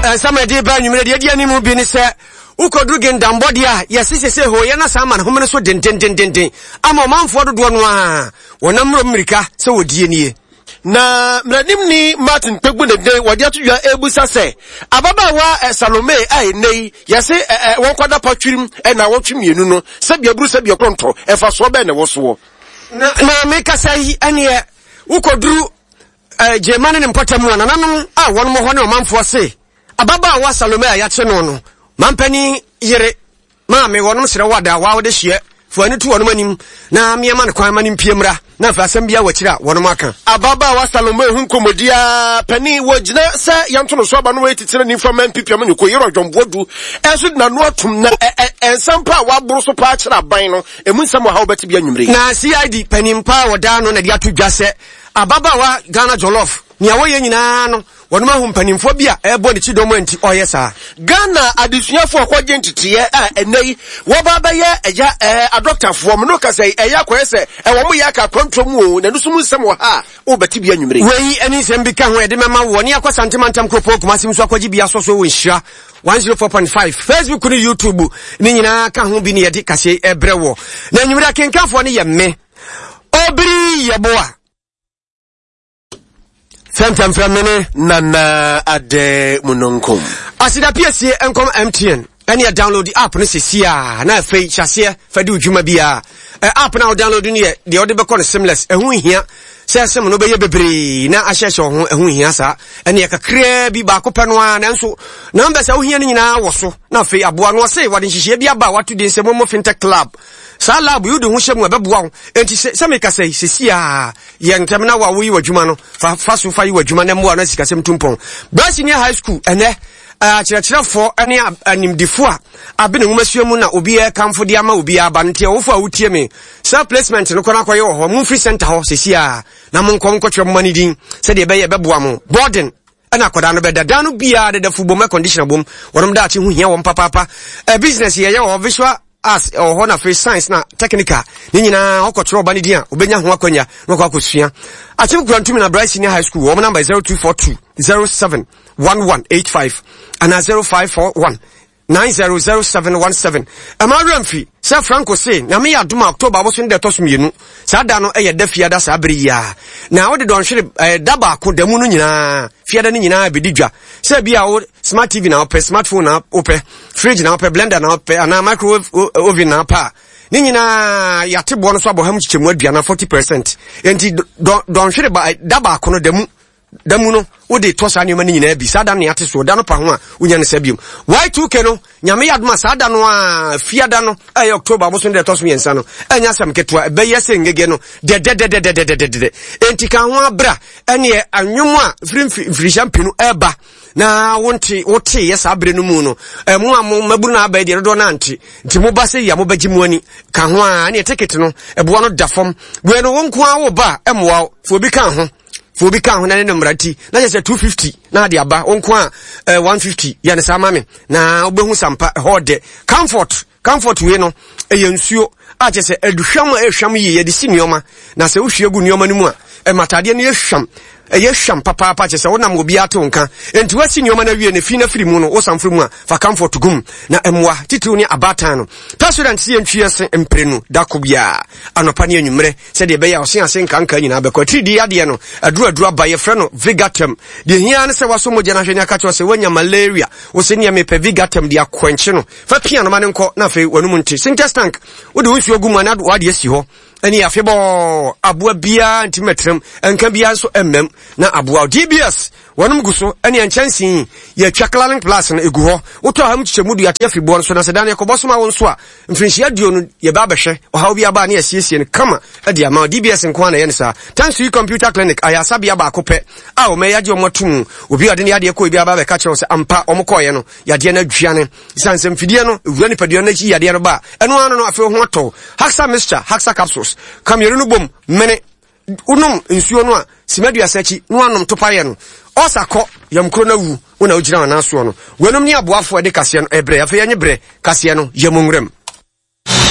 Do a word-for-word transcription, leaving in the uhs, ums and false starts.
sama de ba nwumre de de animu bi ni se ukodru gendambo de a yesese se ho ye na sama na homene so den den den den ama manfo dodo no a wonamro mrika se wodie nie na mradim ni Martin Pegbu ne de wode atodwa ebusa se ababawa Salome ai nei yese won kwada patwirim e na wotwemienu no se bia buru se bia kronto e fa so be ne woso na na meka sai ane ukodru Jemane ne mpatamu ananam a won mo ho ne manfo se ababawa Salome ayache no no mampani yere ma me wonom sere wada wa wode hye fo ani tu wonom anim na me ma ne kwan manim piemra na fa asem bia wakira wonom aka ababawa Salome hu komodia pani wogina se yanto no so aba no etitire ni fa man pipiam ne ko yero dwombodu enso na no atum na ensampa wa boro so pa akira ban no emu nsam ha obeti bia nwumre na C I D panimpa woda no na de atodwa se ababawa Ghana Jollof ni awo ye nyina no wonuma hu mpanimfo bia ebo ne chidom anti oyesa Ghana adesuafo akwaje ntitiye a enei wo ba ba ye eya eh adoctorfo mo no ka sei eya kwese e wo mo ya ka kwantom o na nusum nsem wo ha o beti bia nwumre wei eni sem bi ka ho e de mema wo ne akwa santimantam kropo kumasim so akwaji bia so so wo nhira one oh four point five Facebook ni YouTube ni nyina ka ho bi ne ye de kase ebrewo na nwumre akenkafo ne ye me obri yeboa Femtem femene nana ade munonkom asida P S A enkom M T N ene ya download the app ne sesia na afei chase fa di udwuma bia app na download ni ye de ode be call seamless ehun hia se sem no be ye bebre na ahyehye ho ehun hia sa ene ya kakra bi ba ko peno a na nso number se ohia ni nyina wo so na afei aboa no se wade nhihye bia ba watu de se momo fintech club sa lab you do hu hyem ebeboa ho enti se me ka sei sesia ye ntem na wa wo yi wadwuma no fa fa so fa yi wadwuma na mo na sika sem tumpon Brasinia High School ene a kyerɛkyerɛfo ane animdifo a abene nwumasuamu na obi e kamfo de ama obi aba ntia wofo a wotie me self placement no kona koye ho mo free center ho sesia na mo nkɔm nkɔtwe mo mani din sɛ de bɛyɛ bɛboa mo boarding ana koda no bɛda da no bia de da fubo me conditioner bom wonom da ache hu hia wo papa a business ye ye ho visual as or na free science na technical ni nyina okotro ba ni dia obenya ho akwanya no kwa kosua atim kwantumi na Brasinia High School wo number zero two four two zero seven one one eight five and zero five four one nine zero zero seven one seven amaramfi Sir Franco say na me aduma October bo so nde to so mienu sa da no eye da fiada sa bere ya na wo de don hwere da ba ko da mu no nyina fiada ni nyina bedidwa say bia wo smart T V na ope smartphone na ope fridge na ope blender na ope na microwave oven na pa ni nyina yate bo no so aboham chichemu aduana forty percent enti don don hwere ba da ba ko no da mu da mu no wo de to sa nyoma ni nyina bi sa da ne ate so da no pa ho a unya ne sabium Y two K no nyame yadoma sa da no a fiada no eh October bo so de to so yensa no anya sam ketua be yese ngege no de de de de de de de enti kan ho abra ene anwom a frim firi champinu eba na wonti wote yesa abre no mu no emu am maburu na aba de do na anti nti mo ba se ya mo baji mu ani kan ho a ne ticket no ebo no da fom we no wonko a wo ba emwa fo bi kan ho fo bi kan ho na ne mrati na je two fifty na de aba onko a one fifty ya ne sama me na obehu sampa hode comfort comfort we no eyensuo a je se aduhwam a ehwam ye ye de sinioma na se wo hwegu nioma no mu a e matade ne ehwam eye hwam papa papa che se wonam obi ato nka enti wasi nioma na wie ne fi na firi mu no wo samfiri mu a fa comfort gum na emwa titru ne abatan no president sie ntwie se emprenu dakobia anopa ne anwumre se de be ya osen asen kanka nyina be kwatri di ade no aduru aduru abaye frɛ no Vigatem de hia ne se waso mogya na hwenya ka cho se wanya malaria wo se ne me pe Vigatem de akwanche no fa pia no ma ne nkɔ na fe wanum nti sintex tank wo de wusu agum na wo ade asi hɔ ani afebo abua bia ntimetrem enka bia so emmem na abua D B S wonum guso ani enchansi ye twaklalink plus na egu ho woto ham chichemudu ya afebo so na sedane ekobosoma won so a mfinhia dio no ye ba behwe ohaw bia ba na yesiesie ne kama ade ama D B S nko na ye nsa tansu computer clinic ayasa bia ba akopɛ a o me yaje omotum obi ade ne yade ko bia ba be ka kyerɛ se ampa omokoye no yade na duane sansem fidie no ewura ni padua na chi yade no ba eno ano no afi ho atɔ Haxa mixture Haxa capsules kamyeru no bom mene unum nsuo no a simedua sachi no anom topaye no osakɔ yamkro na wu wona ugina na so no wenum ni aboafo de kase no ebre afa yenye bre kase no yamungrem